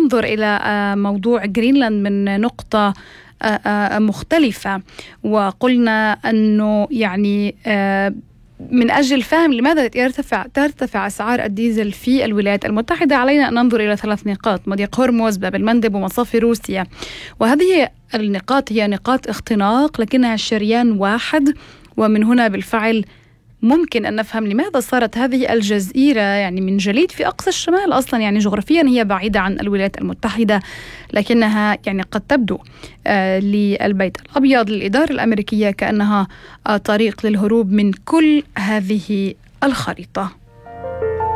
ننظر إلى موضوع جرينلاند من نقطة مختلفة، وقلنا أنه يعني من أجل فهم لماذا ترتفع أسعار الديزل في الولايات المتحدة علينا أن ننظر إلى 3 نقاط: مضيق هرمز، باب المندب، ومصافي روسيا. وهذه النقاط هي نقاط اختناق لكنها شريان واحد، ومن هنا بالفعل ممكن أن نفهم لماذا صارت هذه الجزيرة يعني من جليد في أقصى الشمال. أصلا يعني جغرافيا هي بعيدة عن الولايات المتحدة، لكنها يعني قد تبدو للبيت الأبيض، للإدارة الأمريكية، كأنها طريق للهروب من كل هذه الخريطة.